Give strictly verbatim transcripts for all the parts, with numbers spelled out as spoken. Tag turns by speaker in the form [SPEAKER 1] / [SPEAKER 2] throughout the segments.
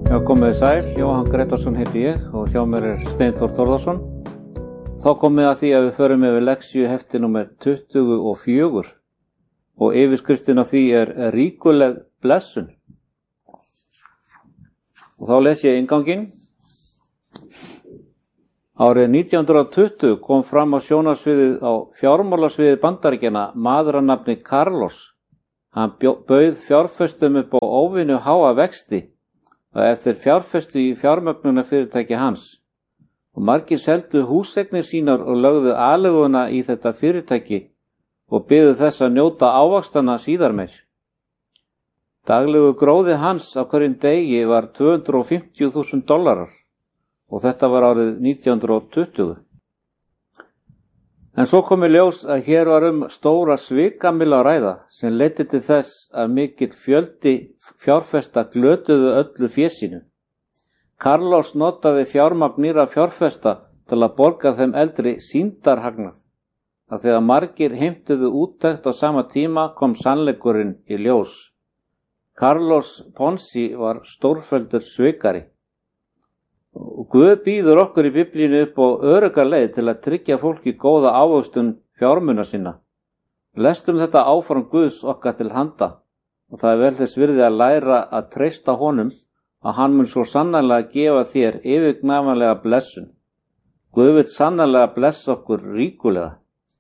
[SPEAKER 1] Já, komið sæl, Jóhann Grétarsson heiti ég og hjá mér er Steinþór Þórðarsson. Þá komið að því að við förum yfir lexíu hefti númer tuttugu og fjögur og yfirskriftin á því er ríkuleg blessun. Og þá les ég innganginn. Árið nítján hundrað tuttugu kom fram á sjónarsviðið á fjármálasviði Bandaríkjanna maður að nafni Carlos. Hann bauð fjárfestum upp á óvenju háa vexti og eftir fjárfestu í fjármögnuna fyrirtæki hans. Og margir seldu húseignir sínar og lögðu aleiðuna í þetta fyrirtæki og byðu þess að njóta ávaxtana síðar meir. Daglegu gróði hans á hverjum degi var tvö hundruð og fimmtíu þúsund dollarar og þetta var árið nítján hundrað tuttugu. En svo kom í ljós að hér var um stóra svikamilla að ræða sem leiddi til þess að mikill fjöldi fjárfesta glötuðu öllu fé sínu. Carlos notaði fjármagn nýrra fjárfesta til að borga þeim eldri sýndarhagnað. Að þegar margir heimtuðu úttekt á sama tíma kom sannleikurinn í ljós. Carlos Ponzi var stórfelldur svikari. Og Guð býður okkur í Biblíunni upp á örugga leið til að tryggja fólki góða ávöxtun fjármuna sinna. Lestum þetta áfram Guðs okkar til handa og það er vel þess virði að læra að treysta honum að hann mun svo sannarlega gefa þér yfirgnæfanlega blessun. Guð vill sannarlega blessa okkur ríkulega.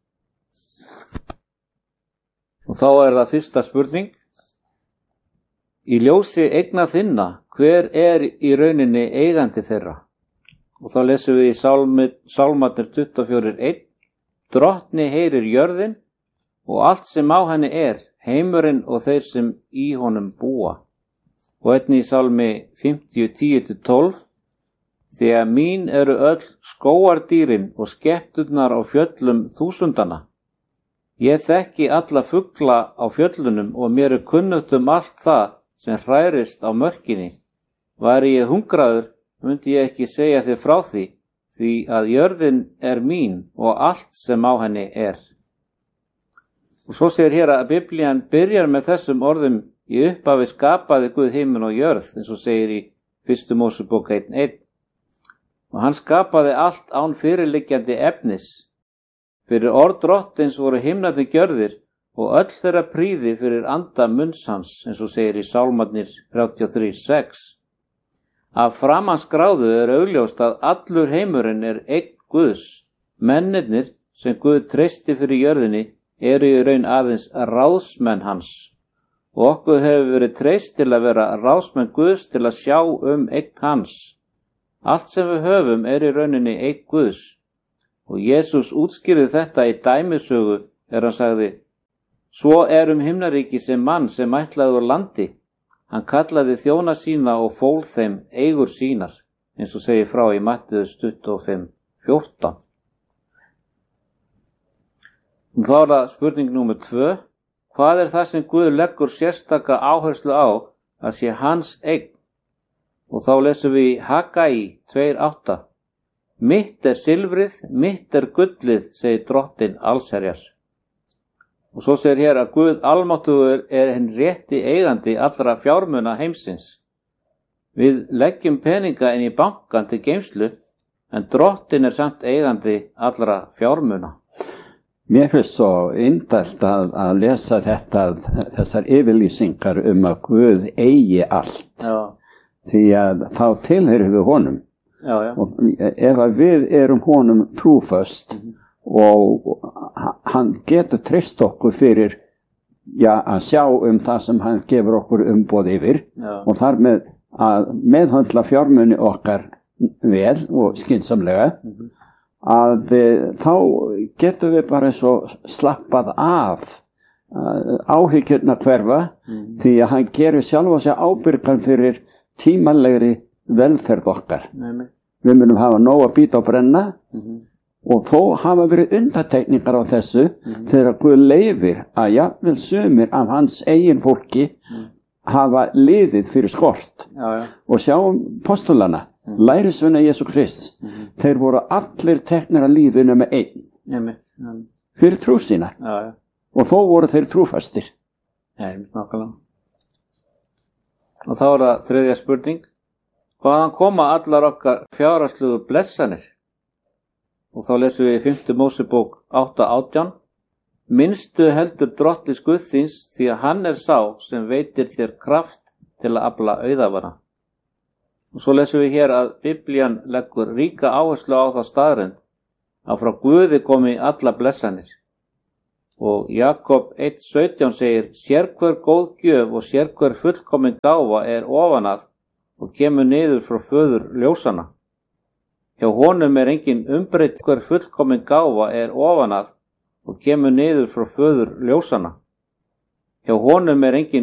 [SPEAKER 1] Og þá er það fyrsta spurning. Í ljósi eigna þinna, hver er í rauninni eigandi þeirra? Og þá lesum við í Sálmarnir tuttugu og fjögur eitt. Drottni heyrir jörðin og allt sem á henni er, heimurinn og þeir sem í honum búa. Og einnig í Sálmi fimmtíu tíu til tólf. Þegar mín eru öll skógardýrin og skepnurnar á fjöllum þúsundana. Ég þekki alla fugla á fjöllunum og mér er kunnugt um allt það sem hrærist á mörkinni. Væri ég hungraður, myndi ég ekki segja þér frá því, því að jörðin er mín og allt sem á henni er. Og svo segir hér að Biblían byrjar með þessum orðum í upphafi skapaði Guð himinn og jörð, eins og segir í fyrstu Mósebók eitt eitt. Og hann skapaði allt án fyrirliggjandi efnis. Fyrir orð Drottins voru himnarnir gjörðir og öll þeirra prýði fyrir anda munns hans, eins og segir í Sálmarnir þrjátíu og þrjú sex. Af framanskráðu er augljóst að allur heimurinn er eign Guðs. Mennirnir sem Guð treysti fyrir jörðinni eru í raun aðeins ráðsmenn hans. Og okkur hefur verið treyst til að vera ráðsmenn Guðs til að sjá um eign hans. Allt sem við höfum er í rauninni eign Guðs. Og Jesús útskýrði þetta í dæmisögu er hann sagði: Svo er um himnaríki sem mann sem ætlaði úr landi. Hann kallaði þjóna sína og fól þeim eigur sínar, eins og segir frá í Mattheus tuttugu og fimm fjórtán. Og þá er það spurning númer tvö. Hvað er það sem Guð leggur sérstaka áherslu á að sé hans eign? Og þá lesum við í Hagai tvö átta. Mitt er silfrið, mitt er gullið, segir Drottinn allsherjar. Og svo segir hér að Guð almáttugur er hinn rétti eigandi allra fjármuna heimsins. Við leggjum peninga inn í bankan til geymslu, en Drottinn er samt eigandi allra fjármuna.
[SPEAKER 2] Mér finnst svo indælt að, að lesa þetta, þessar yfirlýsingar um að Guð eigi allt. Já. Því að þá tilheyrum við honum. Já, já. Og ef að við erum honum trúföst, mm-hmm. og hann getur treyst okkur fyrir ja, að sjá um það sem hann gefur okkur umboð yfir. Já. Og þar með að meðhöndla fjármuni okkar vel og skynsamlega, mm-hmm. að e, þá getum við bara svo slappað af áhyggjurnar hverfa, mm-hmm. því að hann gerir sjálfa sig ábyrgan fyrir tímanlegri velferð okkar. Nei, við munum hafa nóg að bíta og brenna, mm-hmm. og þó hafa verið undantekningar á þessu, mm-hmm. þegar Guð leyfir að jafnvel sumir af hans eigin fólki mm-hmm. hafa liðið fyrir skort. Já, já. Og sjáum postulana, mm-hmm. lærisveina Jesú Krist, mm-hmm. þeir voru allir teknir að lífinu með einn, mm-hmm. fyrir trú sína, já, já. Og þó voru þeir trúfastir.
[SPEAKER 1] Já, nákvæmlega. Og þá er það þriðja spurning. Hvaðan koma allar okkar fjárhagslegu blessanir? Og þá lesum við í fimmta Mósebók átta átján. Minnstu heldur drottins Guð þíns, því að hann er sá sem veitir þér kraft til að afla auðæfana. Og svo lesum við hér að Biblían leggur ríka áherslu á þá staðreynd að frá Guði komi alla blessanir. Og Jakob eitt sautján segir, sérhver góð gjöf og sérhver fullkomin gáfa er ofanað og kemur niður frá föður ljósana. Hjá honum er engin umbreytt, hver fullkomin gáfa er ofanað og kemur niður frá föður ljósana. Hjá honum er engin